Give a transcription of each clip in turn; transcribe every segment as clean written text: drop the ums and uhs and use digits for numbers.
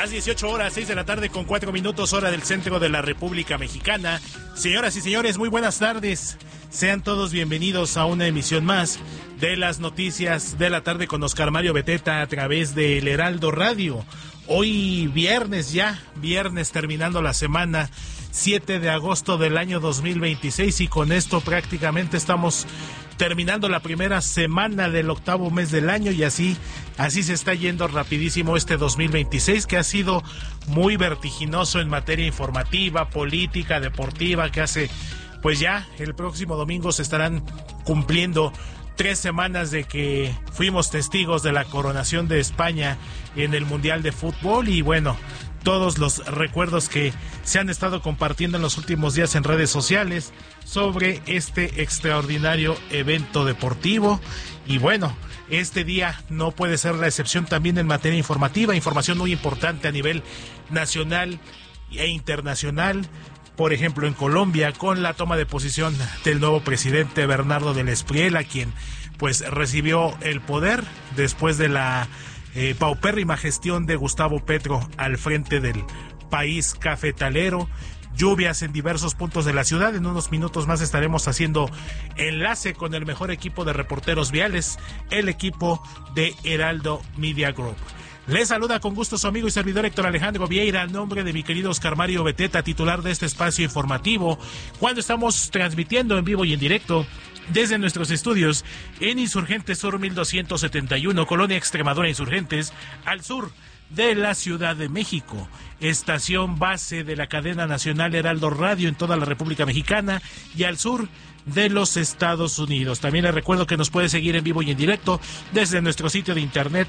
Las 18 horas, 6 de la tarde con 4 minutos, hora del centro de la República Mexicana. Señoras y señores, muy buenas tardes. Sean todos bienvenidos a una emisión más de las noticias de la tarde con Oscar Mario Beteta a través de El Heraldo Radio. Hoy viernes terminando la semana, 7 de agosto del año 2026, y con esto prácticamente estamos terminando la primera semana del octavo mes del año, y así se está yendo rapidísimo este 2026, que ha sido muy vertiginoso en materia informativa, política, deportiva, que hace, pues ya el próximo domingo se estarán cumpliendo 3 semanas de que fuimos testigos de la coronación de España en el Mundial de Fútbol, y bueno, todos los recuerdos que se han estado compartiendo en los últimos días en redes sociales sobre este extraordinario evento deportivo. Y bueno, este día no puede ser la excepción también en materia informativa, información muy importante a nivel nacional e internacional. Por ejemplo, en Colombia, con la toma de posición del nuevo presidente Bernardo del Espriel, a quien pues recibió el poder después de la paupérrima gestión de Gustavo Petro al frente del país cafetalero. Lluvias en diversos puntos de la ciudad. En unos minutos más estaremos haciendo enlace con el mejor equipo de reporteros viales, el equipo de Heraldo Media Group. Les saluda con gusto su amigo y servidor Héctor Alejandro Vieira, a nombre de mi querido Oscar Mario Beteta, titular de este espacio informativo, cuando estamos transmitiendo en vivo y en directo desde nuestros estudios en Insurgentes Sur 1271, Colonia Extremadura Insurgentes, al sur de la Ciudad de México, estación base de la cadena nacional Heraldo Radio en toda la República Mexicana y al sur de los Estados Unidos. También les recuerdo que nos puede seguir en vivo y en directo desde nuestro sitio de internet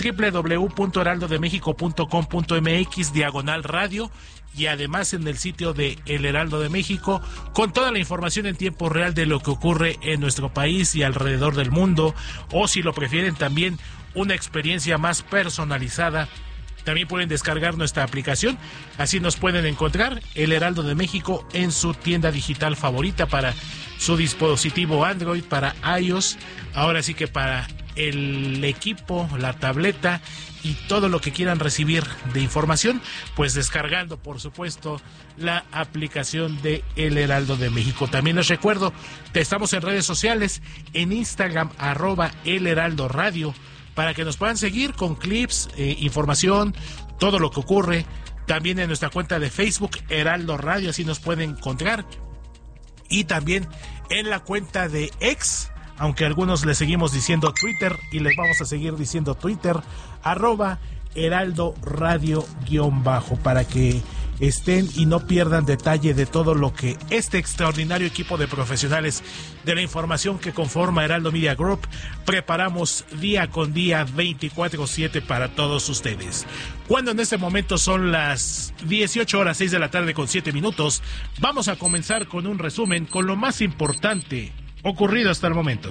www.heraldodemexico.com.mx/radio, y además en el sitio de El Heraldo de México, con toda la información en tiempo real de lo que ocurre en nuestro país y alrededor del mundo, o si lo prefieren también una experiencia más personalizada. También pueden descargar nuestra aplicación, así nos pueden encontrar, El Heraldo de México, en su tienda digital favorita para su dispositivo Android, para iOS, ahora sí que para el equipo, la tableta y todo lo que quieran recibir de información, pues descargando, por supuesto, la aplicación de El Heraldo de México. También les recuerdo que estamos en redes sociales, en Instagram, @El Heraldo Radio, para que nos puedan seguir con clips, información, todo lo que ocurre. También en nuestra cuenta de Facebook, Heraldo Radio, así nos pueden encontrar. Y también en la cuenta de X, aunque algunos le seguimos diciendo Twitter, y les vamos a seguir diciendo Twitter, @Heraldo Radio _, para que estén y no pierdan detalle de todo lo que este extraordinario equipo de profesionales de la información que conforma Heraldo Media Group preparamos día con día, 24/7 para todos ustedes. Cuando en este momento son las 18 horas, 6 de la tarde con 7 minutos, vamos a comenzar con un resumen con lo más importante ocurrido hasta el momento.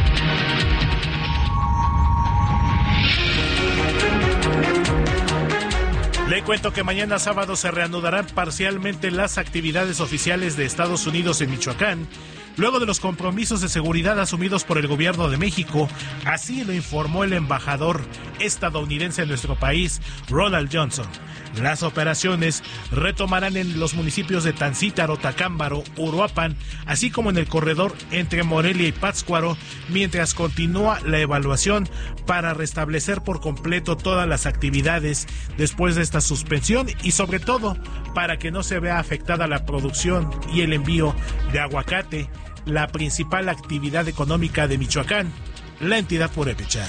Le cuento que mañana sábado se reanudarán parcialmente las actividades oficiales de Estados Unidos en Michoacán, luego de los compromisos de seguridad asumidos por el gobierno de México. Así lo informó el embajador estadounidense en nuestro país, Ronald Johnson. Las operaciones retomarán en los municipios de Tancítaro, Tacámbaro, Uruapan, así como en el corredor entre Morelia y Pátzcuaro, mientras continúa la evaluación para restablecer por completo todas las actividades después de esta suspensión, y sobre todo para que no se vea afectada la producción y el envío de aguacate, la principal actividad económica de Michoacán, la entidad purépecha.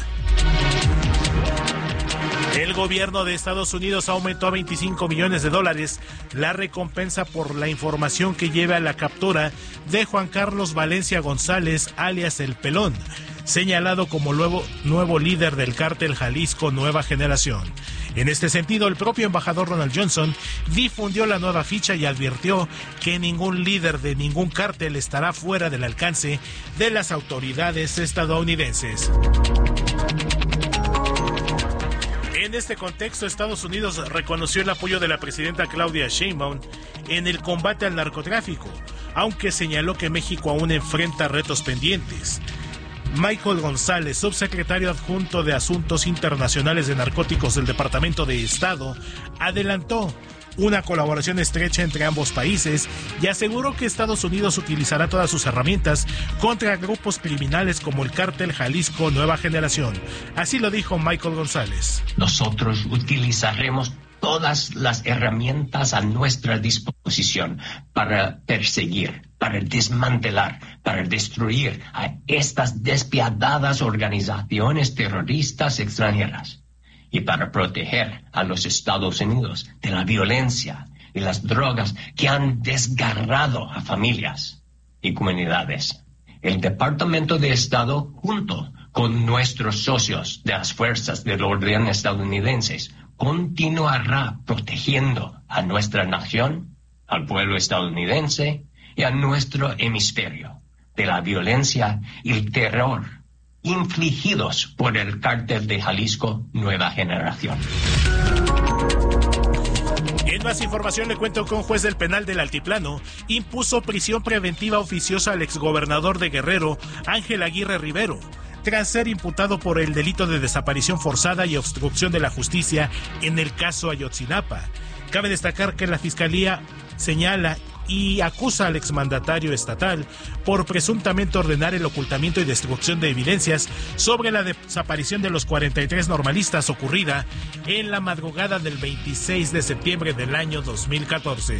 El gobierno de Estados Unidos aumentó a $25 millones la recompensa por la información que lleve a la captura de Juan Carlos Valencia González, alias El Pelón, señalado como nuevo líder del cártel Jalisco Nueva Generación. En este sentido, el propio embajador Ronald Johnson difundió la nueva ficha y advirtió que ningún líder de ningún cártel estará fuera del alcance de las autoridades estadounidenses. En este contexto, Estados Unidos reconoció el apoyo de la presidenta Claudia Sheinbaum en el combate al narcotráfico, aunque señaló que México aún enfrenta retos pendientes. Michael González, subsecretario adjunto de Asuntos Internacionales de Narcóticos del Departamento de Estado, adelantó una colaboración estrecha entre ambos países y aseguró que Estados Unidos utilizará todas sus herramientas contra grupos criminales como el Cártel Jalisco Nueva Generación. Así lo dijo Michael González. Nosotros utilizaremos todas las herramientas a nuestra disposición para perseguir, para desmantelar, para destruir a estas despiadadas organizaciones terroristas extranjeras y para proteger a los Estados Unidos de la violencia y las drogas que han desgarrado a familias y comunidades. El Departamento de Estado, junto con nuestros socios de las fuerzas del orden estadounidenses, continuará protegiendo a nuestra nación, al pueblo estadounidense y a nuestro hemisferio de la violencia y el terror infligidos por el Cártel de Jalisco Nueva Generación. En más información le cuento que un juez del penal del Altiplano impuso prisión preventiva oficiosa al exgobernador de Guerrero, Ángel Aguirre Rivero, tras ser imputado por el delito de desaparición forzada y obstrucción de la justicia en el caso Ayotzinapa. Cabe destacar que la Fiscalía señala y acusa al exmandatario estatal por presuntamente ordenar el ocultamiento y destrucción de evidencias sobre la desaparición de los 43 normalistas ocurrida en la madrugada del 26 de septiembre del año 2014.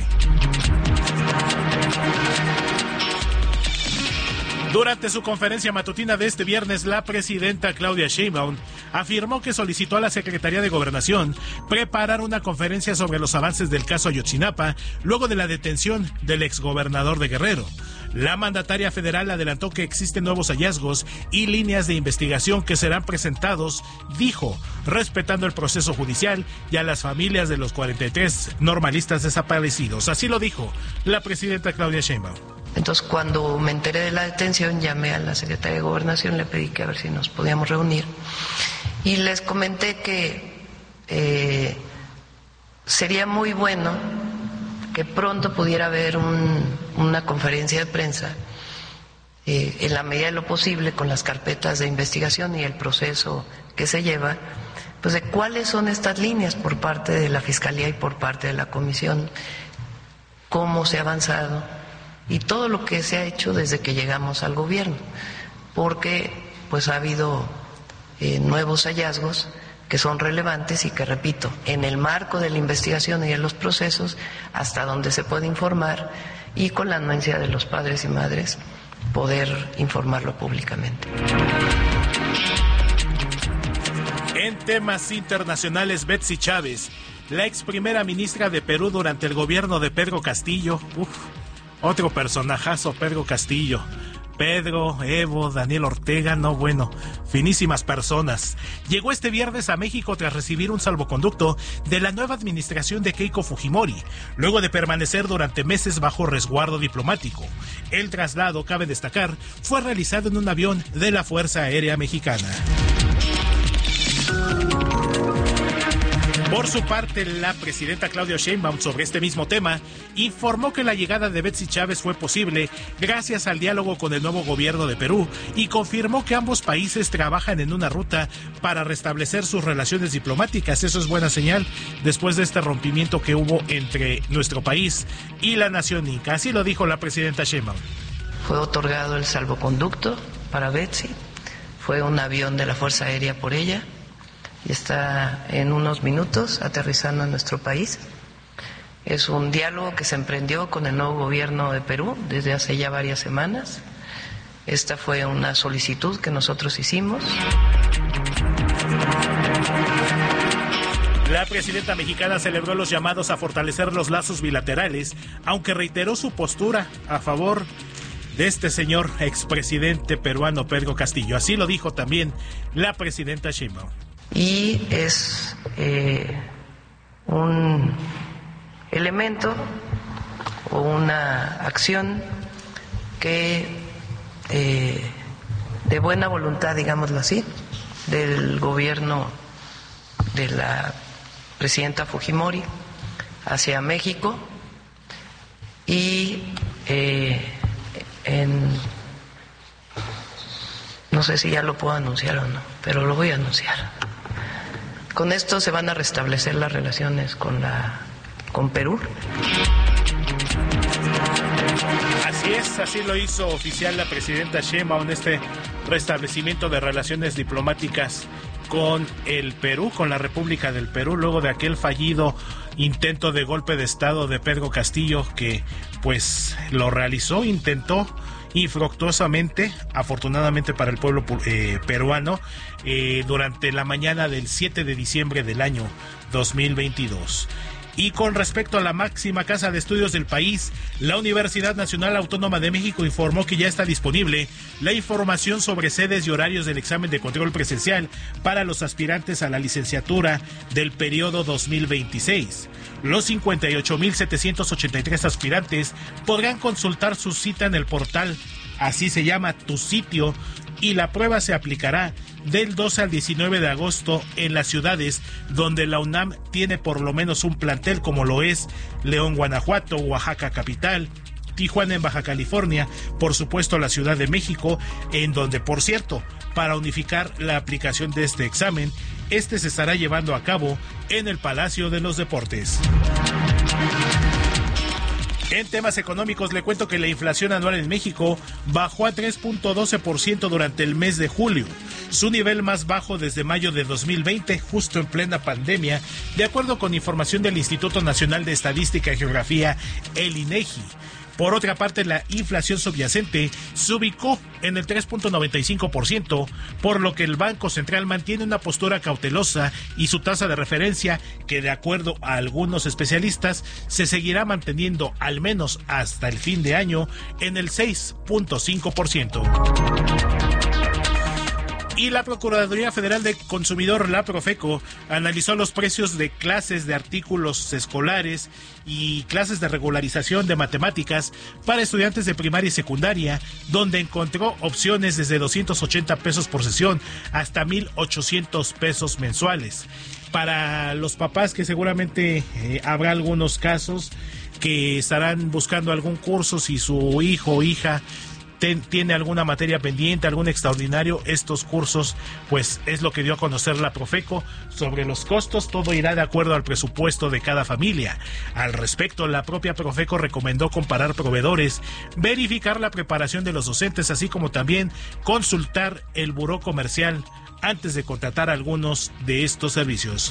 Durante su conferencia matutina de este viernes, la presidenta Claudia Sheinbaum afirmó que solicitó a la Secretaría de Gobernación preparar una conferencia sobre los avances del caso Ayotzinapa luego de la detención del exgobernador de Guerrero. La mandataria federal adelantó que existen nuevos hallazgos y líneas de investigación que serán presentados, dijo, respetando el proceso judicial y a las familias de los 43 normalistas desaparecidos. Así lo dijo la presidenta Claudia Sheinbaum. Entonces, cuando me enteré de la detención, llamé a la Secretaría de Gobernación, le pedí que a ver si nos podíamos reunir. Y les comenté que sería muy bueno que pronto pudiera haber una conferencia de prensa, en la medida de lo posible, con las carpetas de investigación y el proceso que se lleva, pues de cuáles son estas líneas por parte de la Fiscalía y por parte de la Comisión, cómo se ha avanzado y todo lo que se ha hecho desde que llegamos al gobierno, porque pues ha habido nuevos hallazgos que son relevantes y que, repito, en el marco de la investigación y de los procesos, hasta donde se puede informar y con la anuencia de los padres y madres, poder informarlo públicamente. En temas internacionales, Betsy Chávez, la ex primera ministra de Perú durante el gobierno de Pedro Castillo, otro personajazo, Pedro Castillo. Pedro, Evo, Daniel Ortega, no bueno, finísimas personas. Llegó este viernes a México tras recibir un salvoconducto de la nueva administración de Keiko Fujimori, luego de permanecer durante meses bajo resguardo diplomático. El traslado, cabe destacar, fue realizado en un avión de la Fuerza Aérea Mexicana. Por su parte, la presidenta Claudia Sheinbaum, sobre este mismo tema, informó que la llegada de Betsy Chávez fue posible gracias al diálogo con el nuevo gobierno de Perú y confirmó que ambos países trabajan en una ruta para restablecer sus relaciones diplomáticas. Eso es buena señal después de este rompimiento que hubo entre nuestro país y la nación inca. Así lo dijo la presidenta Sheinbaum. Fue otorgado el salvoconducto para Betsy, fue un avión de la Fuerza Aérea por ella. Y está en unos minutos aterrizando en nuestro país. Es un diálogo que se emprendió con el nuevo gobierno de Perú desde hace ya varias semanas. Esta fue una solicitud que nosotros hicimos. La presidenta mexicana celebró los llamados a fortalecer los lazos bilaterales, aunque reiteró su postura a favor de este señor expresidente peruano Pedro Castillo. Así lo dijo también la presidenta Sheinbaum. Y es un elemento o una acción que de buena voluntad, digámoslo así, del gobierno de la presidenta Fujimori hacia México y en No sé si ya lo puedo anunciar o no, pero lo voy a anunciar. Con esto se van a restablecer las relaciones con Perú. Así es, así lo hizo oficial la presidenta Sheinbaum, este restablecimiento de relaciones diplomáticas con el Perú, con la República del Perú, luego de aquel fallido intento de golpe de estado de Pedro Castillo, que pues lo realizó, intentó infructuosamente, afortunadamente para el pueblo peruano, durante la mañana del 7 de diciembre del año 2022. Y con respecto a la máxima casa de estudios del país, la Universidad Nacional Autónoma de México informó que ya está disponible la información sobre sedes y horarios del examen de control presencial para los aspirantes a la licenciatura del periodo 2026. Los 58,783 aspirantes podrán consultar su cita en el portal, así se llama, Tu Sitio, y la prueba se aplicará del 12 al 19 de agosto en las ciudades donde la UNAM tiene por lo menos un plantel, como lo es León, Guanajuato, Oaxaca capital, Tijuana en Baja California, por supuesto la Ciudad de México, en donde, por cierto, para unificar la aplicación de este examen, este se estará llevando a cabo en el Palacio de los Deportes. En temas económicos, le cuento que la inflación anual en México bajó a 3.12% durante el mes de julio, su nivel más bajo desde mayo de 2020, justo en plena pandemia, de acuerdo con información del Instituto Nacional de Estadística y Geografía, el INEGI. Por otra parte, la inflación subyacente se ubicó en el 3.95%, por lo que el Banco Central mantiene una postura cautelosa y su tasa de referencia, que de acuerdo a algunos especialistas, se seguirá manteniendo al menos hasta el fin de año en el 6.5%. Y la Procuraduría Federal de Consumidor, la Profeco, analizó los precios de clases de artículos escolares y clases de regularización de matemáticas para estudiantes de primaria y secundaria, donde encontró opciones desde 280 pesos por sesión hasta 1,800 pesos mensuales. Para los papás, que seguramente habrá algunos casos que estarán buscando algún curso, si su hijo o hija tiene alguna materia pendiente, algún extraordinario, estos cursos, pues es lo que dio a conocer la Profeco. Sobre los costos, todo irá de acuerdo al presupuesto de cada familia. Al respecto, la propia Profeco recomendó comparar proveedores, verificar la preparación de los docentes, así como también consultar el buró comercial antes de contratar algunos de estos servicios.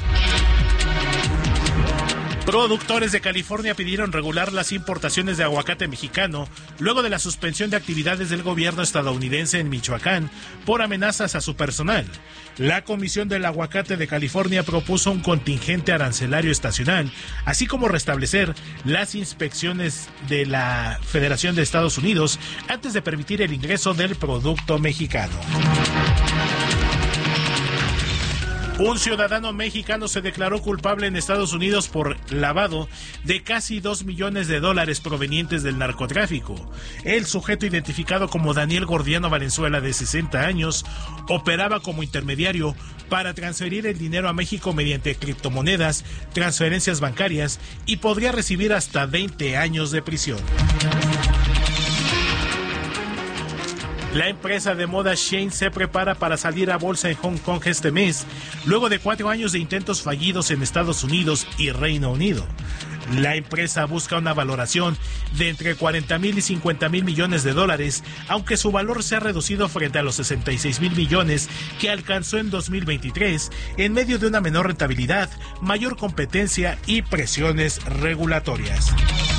Productores de California pidieron regular las importaciones de aguacate mexicano luego de la suspensión de actividades del gobierno estadounidense en Michoacán por amenazas a su personal. La Comisión del Aguacate de California propuso un contingente arancelario estacional, así como restablecer las inspecciones de la Federación de Estados Unidos antes de permitir el ingreso del producto mexicano. Un ciudadano mexicano se declaró culpable en Estados Unidos por lavado de casi $2 millones provenientes del narcotráfico. El sujeto, identificado como Daniel Gordiano Valenzuela, de 60 años, operaba como intermediario para transferir el dinero a México mediante criptomonedas, transferencias bancarias, y podría recibir hasta 20 años de prisión. La empresa de moda Shein se prepara para salir a bolsa en Hong Kong este mes, luego de 4 años de intentos fallidos en Estados Unidos y Reino Unido. La empresa busca una valoración de entre 40,000 y 50,000 millones de dólares, aunque su valor se ha reducido frente a los 66,000 millones que alcanzó en 2023, en medio de una menor rentabilidad, mayor competencia y presiones regulatorias.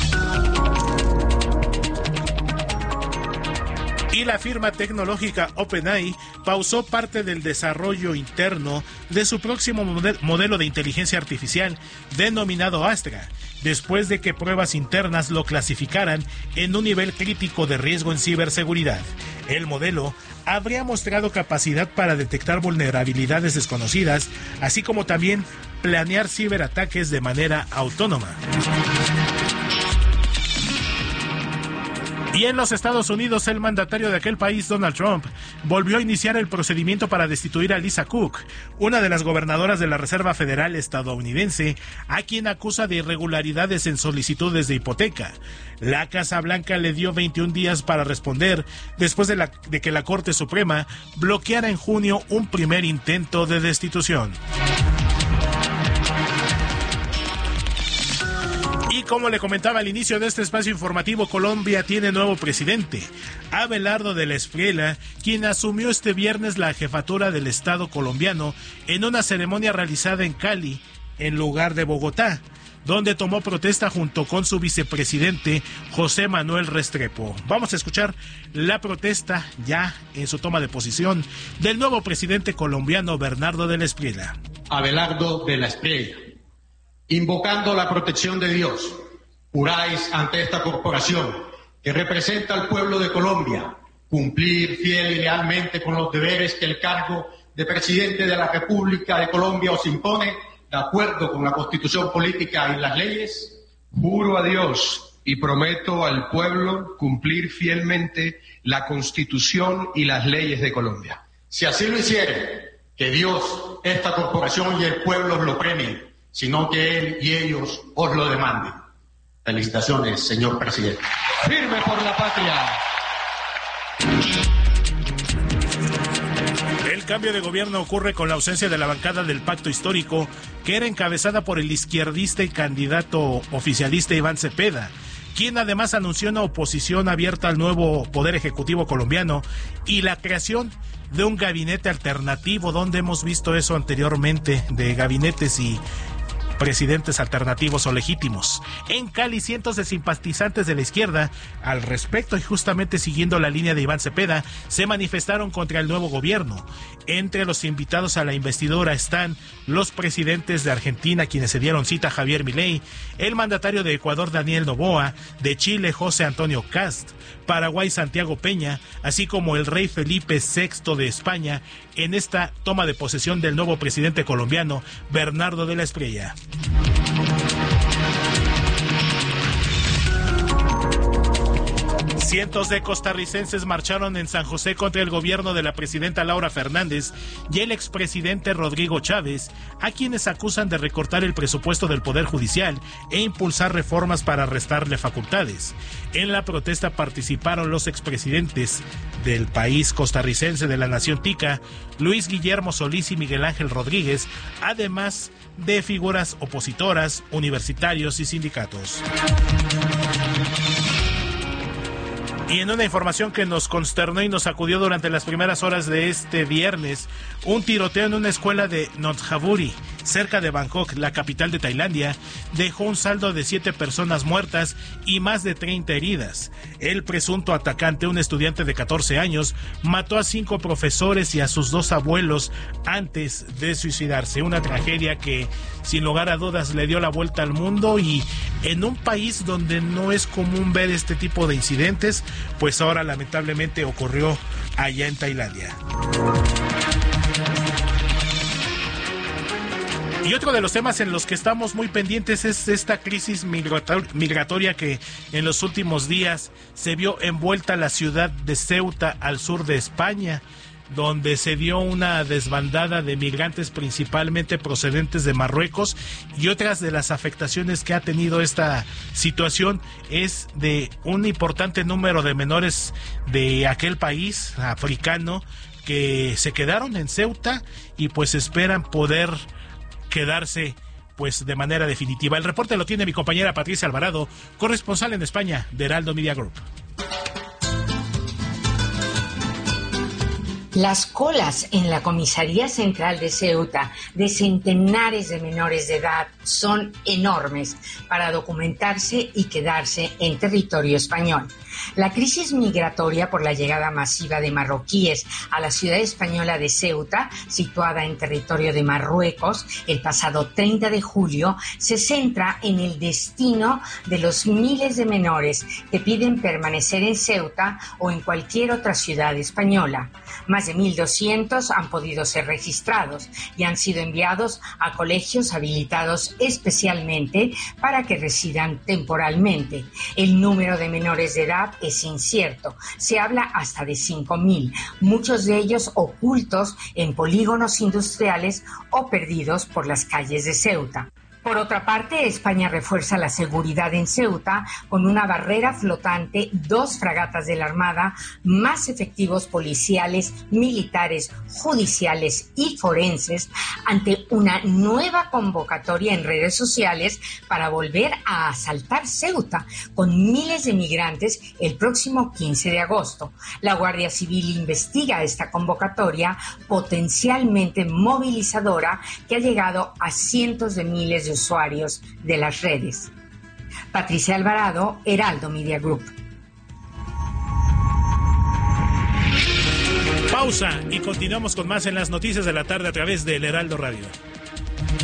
Y la firma tecnológica OpenAI pausó parte del desarrollo interno de su próximo modelo de inteligencia artificial denominado Astra, después de que pruebas internas lo clasificaran en un nivel crítico de riesgo en ciberseguridad. El modelo habría mostrado capacidad para detectar vulnerabilidades desconocidas, así como también planear ciberataques de manera autónoma. Y en los Estados Unidos, el mandatario de aquel país, Donald Trump, volvió a iniciar el procedimiento para destituir a Lisa Cook, una de las gobernadoras de la Reserva Federal estadounidense, a quien acusa de irregularidades en solicitudes de hipoteca. La Casa Blanca le dio 21 días para responder después de que la Corte Suprema bloqueara en junio un primer intento de destitución. Y como le comentaba al inicio de este espacio informativo, Colombia tiene nuevo presidente, Abelardo de la Espriella, quien asumió este viernes la jefatura del Estado colombiano en una ceremonia realizada en Cali, en lugar de Bogotá, donde tomó protesta junto con su vicepresidente José Manuel Restrepo. Vamos a escuchar la protesta ya en su toma de posición del nuevo presidente colombiano Bernardo de la Espriella. Abelardo de la Espriella, invocando la protección de Dios, juráis ante esta corporación que representa al pueblo de Colombia cumplir fiel y lealmente con los deberes que el cargo de presidente de la República de Colombia os impone, de acuerdo con la Constitución política y las leyes. Juro a Dios y prometo al pueblo cumplir fielmente la Constitución y las leyes de Colombia. Si así lo hiciere, que Dios, esta corporación y el pueblo os lo premien, sino que él y ellos os lo demanden. Felicitaciones, señor presidente. Firme por la patria. El cambio de gobierno ocurre con la ausencia de la bancada del Pacto Histórico, que era encabezada por el izquierdista y candidato oficialista Iván Cepeda, quien además anunció una oposición abierta al nuevo Poder Ejecutivo colombiano y la creación de un gabinete alternativo, donde hemos visto eso anteriormente, de gabinetes y presidentes alternativos o legítimos. En Cali, cientos de simpatizantes de la izquierda, al respecto y justamente siguiendo la línea de Iván Cepeda, se manifestaron contra el nuevo gobierno. Entre los invitados a la investidura están los presidentes de Argentina, quienes se dieron cita, Javier Milei, el mandatario de Ecuador, Daniel Noboa, de Chile, José Antonio Kast, Paraguay, Santiago Peña, así como el rey Felipe VI de España, en esta toma de posesión del nuevo presidente colombiano, Bernardo de la Espriella. Cientos de costarricenses marcharon en San José contra el gobierno de la presidenta Laura Fernández y el expresidente Rodrigo Chávez, a quienes acusan de recortar el presupuesto del Poder Judicial e impulsar reformas para restarle facultades. En la protesta participaron los expresidentes del país costarricense de la Nación Tica, Luis Guillermo Solís y Miguel Ángel Rodríguez, además de figuras opositoras, universitarios y sindicatos. Y en una información que nos consternó y nos sacudió durante las primeras horas de este viernes, un tiroteo en una escuela de Nonthaburi, cerca de Bangkok, la capital de Tailandia, dejó un saldo de 7 personas muertas y más de 30 heridas. El presunto atacante, un estudiante de 14 años, mató a 5 profesores y a sus 2 abuelos antes de suicidarse. Una tragedia que, sin lugar a dudas, le dio la vuelta al mundo, y en un país donde no es común ver este tipo de incidentes, pues ahora lamentablemente ocurrió allá en Tailandia. Y otro de los temas en los que estamos muy pendientes es esta crisis migratoria que en los últimos días se vio envuelta la ciudad de Ceuta, al sur de España, donde se dio una desbandada de migrantes principalmente procedentes de Marruecos, y otras de las afectaciones que ha tenido esta situación es de un importante número de menores de aquel país africano que se quedaron en Ceuta y pues esperan poder quedarse pues de manera definitiva. El reporte lo tiene mi compañera Patricia Alvarado, corresponsal en España de Heraldo Media Group. Las colas en la comisaría central de Ceuta de centenares de menores de edad son enormes para documentarse y quedarse en territorio español. La crisis migratoria por la llegada masiva de marroquíes a la ciudad española de Ceuta, situada en territorio de Marruecos, el pasado 30 de julio, se centra en el destino de los miles de menores que piden permanecer en Ceuta o en cualquier otra ciudad española. Más Más de 1.200 han podido ser registrados y han sido enviados a colegios habilitados especialmente para que residan temporalmente. El número de menores de edad es incierto. Se habla hasta de 5.000, muchos de ellos ocultos en polígonos industriales o perdidos por las calles de Ceuta. Por otra parte, España refuerza la seguridad en Ceuta con una barrera flotante, 2 fragatas de la Armada, más efectivos policiales, militares, judiciales y forenses ante una nueva convocatoria en redes sociales para volver a asaltar Ceuta con miles de migrantes el próximo 15 de agosto. La Guardia Civil investiga esta convocatoria potencialmente movilizadora que ha llegado a cientos de miles de usuarios de las redes. Patricia Alvarado, Heraldo Media Group. Pausa y continuamos con más en las noticias de la tarde a través del Heraldo Radio.